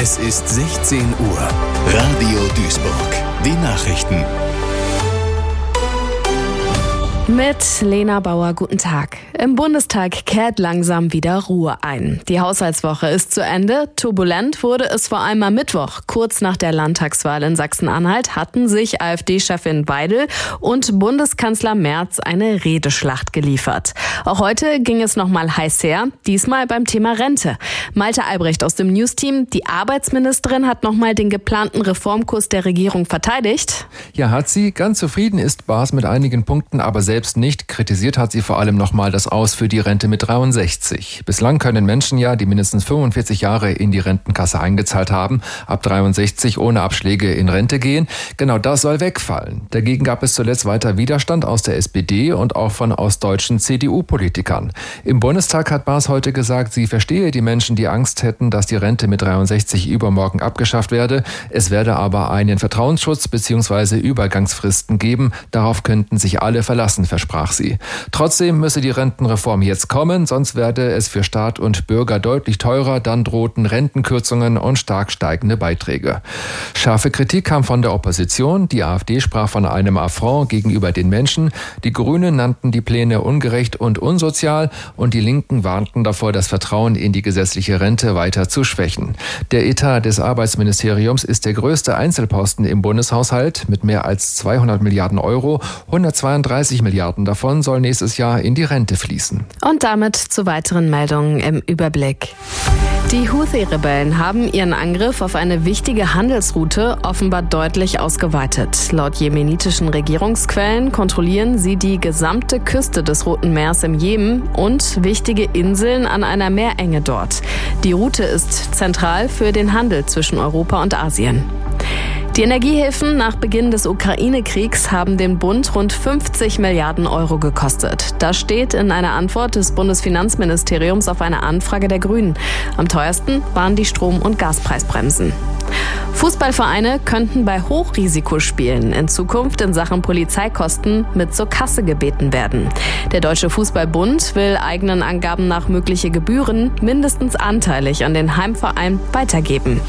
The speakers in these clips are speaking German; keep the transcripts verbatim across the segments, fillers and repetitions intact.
Es ist sechzehn Uhr. Radio Duisburg. Die Nachrichten. Mit Lena Bauer, guten Tag. Im Bundestag kehrt langsam wieder Ruhe ein. Die Haushaltswoche ist zu Ende. Turbulent wurde es vor allem am Mittwoch. Kurz nach der Landtagswahl in Sachsen-Anhalt hatten sich AfD-Chefin Weidel und Bundeskanzler Merz eine Redeschlacht geliefert. Auch heute ging es nochmal heiß her, diesmal beim Thema Rente. Malte Albrecht aus dem News-Team, die Arbeitsministerin hat nochmal den geplanten Reformkurs der Regierung verteidigt. Ja, hat sie. Ganz zufrieden ist Baas mit einigen Punkten, aber selbst nicht. Kritisiert hat sie vor allem nochmal das Aus für die Rente mit dreiundsechzig. Bislang können Menschen ja, die mindestens fünfundvierzig Jahre in die Rentenkasse eingezahlt haben, ab dreiundsechzig ohne Abschläge in Rente gehen. Genau das soll wegfallen. Dagegen gab es zuletzt weiter Widerstand aus der S P D und auch von ostdeutschen C D U-Politikern. Im Bundestag hat Baas heute gesagt, sie verstehe die Menschen, die Angst hätten, dass die Rente mit dreiundsechzig übermorgen abgeschafft werde. Es werde aber einen Vertrauensschutz bzw. Übergangsfristen geben. Darauf könnten sich alle verlassen, versprach sie. Trotzdem müsse die Rentenreform jetzt kommen, sonst werde es für Staat und Bürger deutlich teurer, dann drohten Rentenkürzungen und stark steigende Beiträge. Scharfe Kritik kam von der Opposition, die AfD sprach von einem Affront gegenüber den Menschen, die Grünen nannten die Pläne ungerecht und unsozial und die Linken warnten davor, das Vertrauen in die gesetzliche Rente weiter zu schwächen. Der Etat des Arbeitsministeriums ist der größte Einzelposten im Bundeshaushalt mit mehr als zweihundert Milliarden Euro, hundertzweiunddreißig Milliarden davon soll nächstes Jahr in die Rente fließen. Und damit zu weiteren Meldungen im Überblick. Die Houthi-Rebellen haben ihren Angriff auf eine wichtige Handelsroute offenbar deutlich ausgeweitet. Laut jemenitischen Regierungsquellen kontrollieren sie die gesamte Küste des Roten Meers im Jemen und wichtige Inseln an einer Meerenge dort. Die Route ist zentral für den Handel zwischen Europa und Asien. Die Energiehilfen nach Beginn des Ukraine-Kriegs haben den Bund rund fünfzig Milliarden Euro gekostet. Das steht in einer Antwort des Bundesfinanzministeriums auf eine Anfrage der Grünen. Am teuersten waren die Strom- und Gaspreisbremsen. Fußballvereine könnten bei Hochrisikospielen in Zukunft in Sachen Polizeikosten mit zur Kasse gebeten werden. Der Deutsche Fußballbund will eigenen Angaben nach mögliche Gebühren mindestens anteilig an den Heimverein weitergeben.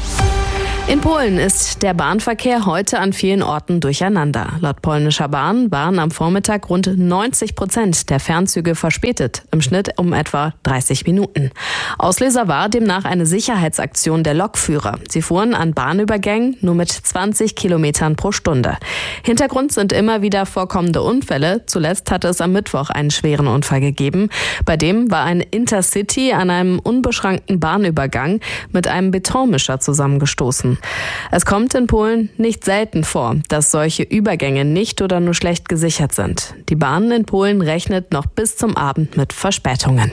In Polen ist der Bahnverkehr heute an vielen Orten durcheinander. Laut polnischer Bahn waren am Vormittag rund neunzig Prozent der Fernzüge verspätet, im Schnitt um etwa dreißig Minuten. Auslöser war demnach eine Sicherheitsaktion der Lokführer. Sie fuhren an Bahnübergängen nur mit zwanzig Kilometern pro Stunde. Hintergrund sind immer wieder vorkommende Unfälle. Zuletzt hatte es am Mittwoch einen schweren Unfall gegeben. Bei dem war ein Intercity an einem unbeschrankten Bahnübergang mit einem Betonmischer zusammengestoßen. Es kommt in Polen nicht selten vor, dass solche Übergänge nicht oder nur schlecht gesichert sind. Die Bahn in Polen rechnet noch bis zum Abend mit Verspätungen.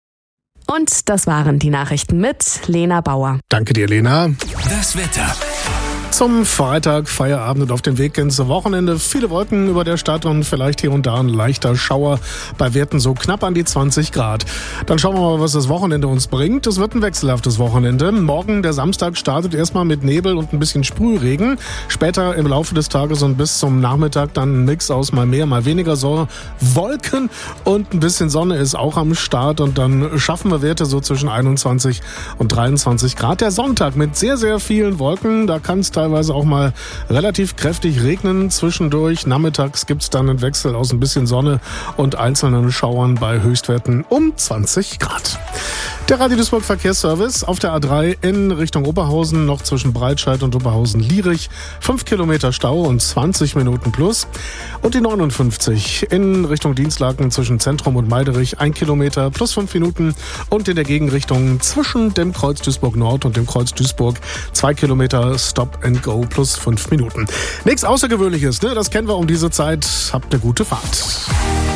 Und das waren die Nachrichten mit Lena Bauer. Danke dir, Lena. Das Wetter. Zum Freitag, Feierabend und auf dem Weg ins Wochenende. Viele Wolken über der Stadt und vielleicht hier und da ein leichter Schauer bei Werten so knapp an die zwanzig Grad. Dann schauen wir mal, was das Wochenende uns bringt. Es wird ein wechselhaftes Wochenende. Morgen, der Samstag, startet erstmal mit Nebel und ein bisschen Sprühregen. Später im Laufe des Tages und bis zum Nachmittag dann ein Mix aus mal mehr, mal weniger so Wolken und ein bisschen Sonne ist auch am Start. Und dann schaffen wir Werte so zwischen einundzwanzig und dreiundzwanzig Grad. Der Sonntag mit sehr, sehr vielen Wolken. Da kann es teilweise auch mal relativ kräftig regnen. Zwischendurch nachmittags gibt es dann einen Wechsel aus ein bisschen Sonne und einzelnen Schauern bei Höchstwerten um zwanzig Grad. Der Radio Duisburg Verkehrsservice auf der A drei in Richtung Oberhausen, noch zwischen Breitscheid und Oberhausen-Lierich. fünf Kilometer Stau und zwanzig Minuten plus. Und die neunundfünfzig in Richtung Dienstlaken zwischen Zentrum und Meiderich, ein Kilometer plus fünf Minuten. Und in der Gegenrichtung zwischen dem Kreuz Duisburg Nord und dem Kreuz Duisburg zwei Kilometer Stop and Go plus fünf Minuten. Nichts Außergewöhnliches, ne? Das kennen wir um diese Zeit. Habt eine gute Fahrt.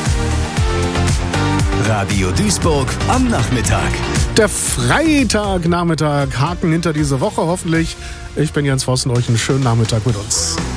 Radio Duisburg am Nachmittag. Der Freitagnachmittag, Haken hinter diese Woche hoffentlich. Ich bin Jens Vossen, euch einen schönen Nachmittag mit uns.